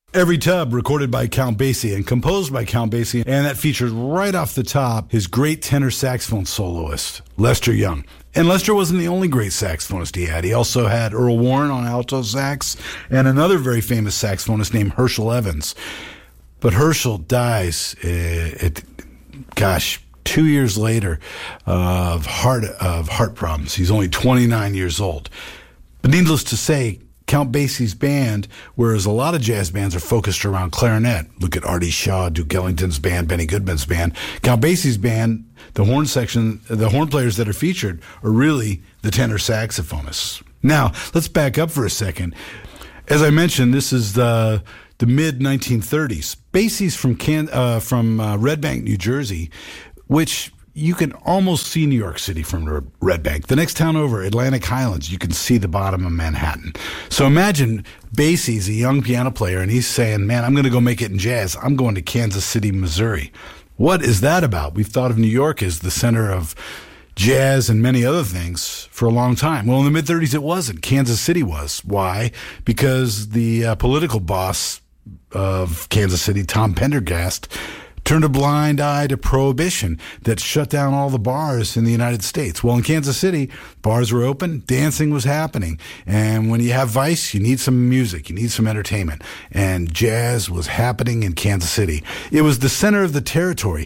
Every Tub, recorded by Count Basie and composed by Count Basie, and that features right off the top his great tenor saxophone soloist, Lester Young. And Lester wasn't the only great saxophonist he had. He also had Earl Warren on alto sax and another very famous saxophonist named Herschel Evans. But Herschel dies 2 years later of heart problems. He's only 29 years old. But needless to say, Count Basie's band, whereas a lot of jazz bands are focused around clarinet, look at Artie Shaw, Duke Ellington's band, Benny Goodman's band, Count Basie's band, the horn section, the horn players that are featured are really the tenor saxophonists. Now, let's back up for a second. As I mentioned, this is the mid-1930s. Basie's from Red Bank, New Jersey, which you can almost see New York City from Red Bank. The next town over, Atlantic Highlands, you can see the bottom of Manhattan. So imagine Basie's a young piano player, and he's saying, man, I'm going to go make it in jazz. I'm going to Kansas City, Missouri. What is that about? We've thought of New York as the center of jazz and many other things for a long time. Well, in the mid-30s, it wasn't. Kansas City was. Why? Because the political boss of Kansas City, Tom Pendergast, turned a blind eye to prohibition that shut down all the bars in the United States. Well, in Kansas City, bars were open, dancing was happening. And when you have vice, you need some music, you need some entertainment. And jazz was happening in Kansas City. It was the center of the territory.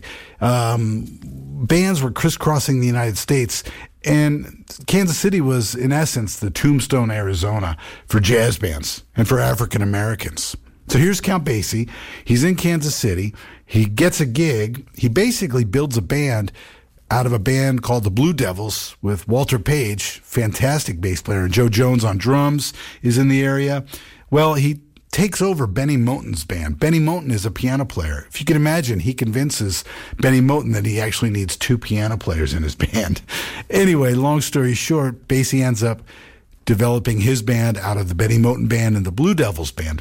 Bands were crisscrossing the United States, and Kansas City was, in essence, the Tombstone, Arizona for jazz bands and for African Americans. So here's Count Basie. He's in Kansas City. He gets a gig. He basically builds a band out of a band called the Blue Devils with Walter Page, fantastic bass player, and Joe Jones on drums is in the area. Well, he takes over Benny Moten's band. Benny Moten is a piano player. If you can imagine, he convinces Benny Moten that he actually needs two piano players in his band. Anyway, long story short, Basie ends up developing his band out of the Benny Moten band and the Blue Devils band.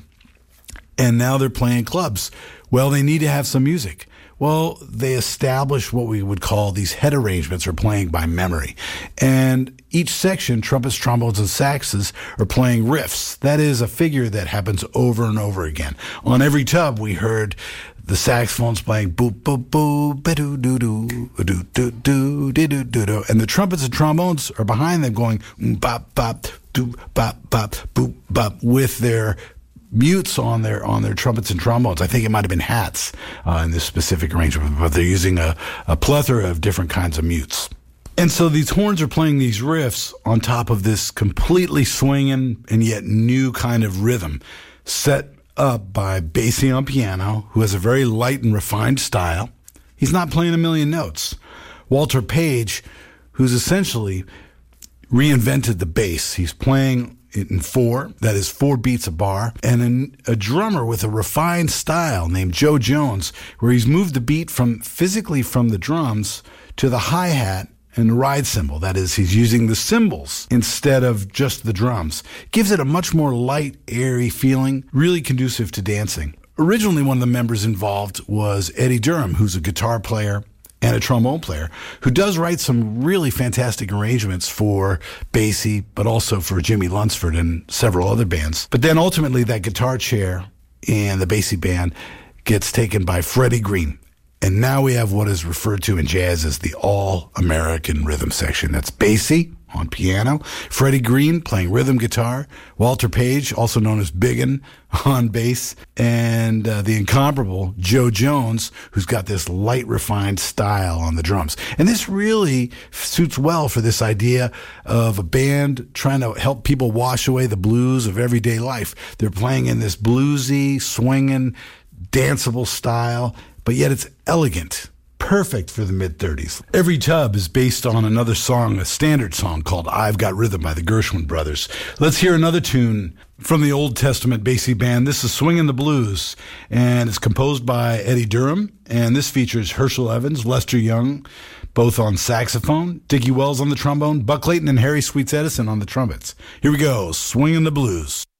And now they're playing clubs. Well, they need to have some music. Well, they establish what we would call these head arrangements or playing by memory. And each section, trumpets, trombones, and saxes, are playing riffs. That is a figure that happens over and over again. On Every Tub, we heard the saxophones playing boop, boop, boop, ba-doo-doo-doo, doo-doo-doo, dee-doo-doo-doo. And the trumpets and trombones are behind them going bop, bop, doo, bop, bop, boop, bop, with their mutes on their trumpets and trombones. I think it might have been hats in this specific arrangement, but they're using a plethora of different kinds of mutes. And so these horns are playing these riffs on top of this completely swinging and yet new kind of rhythm set up by Basie on piano, who has a very light and refined style. He's not playing a million notes. Walter Page, who's essentially reinvented the bass. He's playing it in four, that is 4 beats a bar, and a drummer with a refined style named Joe Jones, where he's moved the beat physically from the drums to the hi-hat and the ride cymbal. That is, he's using the cymbals instead of just the drums. Gives it a much more light, airy feeling, really conducive to dancing. Originally, one of the members involved was Eddie Durham, who's a guitar player and a trombone player, who does write some really fantastic arrangements for Basie, but also for Jimmy Lunsford and several other bands. But then ultimately that guitar chair in the Basie band gets taken by Freddie Green. And now we have what is referred to in jazz as the All-American Rhythm Section. That's Basie on piano, Freddie Green playing rhythm guitar, Walter Page, also known as Biggin, on bass, and the incomparable Joe Jones, who's got this light, refined style on the drums. And this really suits well for this idea of a band trying to help people wash away the blues of everyday life. They're playing in this bluesy, swinging, danceable style, but yet it's elegant. Perfect for the mid-30s. Every Tub is based on another song, a standard song called I've Got Rhythm by the Gershwin Brothers. Let's hear another tune from the Old Testament Basie band. This is Swingin' the Blues, and it's composed by Eddie Durham, and this features Herschel Evans, Lester Young, both on saxophone, Dickie Wells on the trombone, Buck Clayton and Harry Sweets Edison on the trumpets. Here we go, Swingin' the Blues.